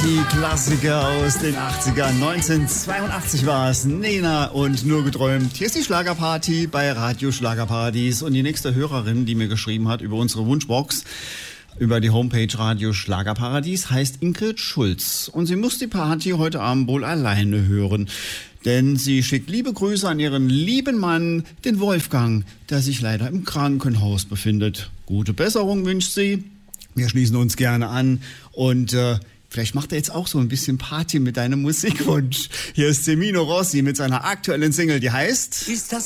Party-Klassiker aus den 80ern. 1982 war es. Nena und Nur geträumt. Hier ist die Schlagerparty bei Radio Schlagerpartys. Und die nächste Hörerin, die mir geschrieben hat über unsere Wunschbox, über die Homepage Radio Schlagerparadies, heißt Ingrid Schulz. Und sie muss die Party heute Abend wohl alleine hören. Denn sie schickt liebe Grüße an ihren lieben Mann, den Wolfgang, der sich leider im Krankenhaus befindet. Gute Besserung wünscht sie. Wir schließen uns gerne an und vielleicht macht er jetzt auch so ein bisschen Party mit deinem Musikwunsch. Hier ist Semino Rossi mit seiner aktuellen Single, die heißt... Ist das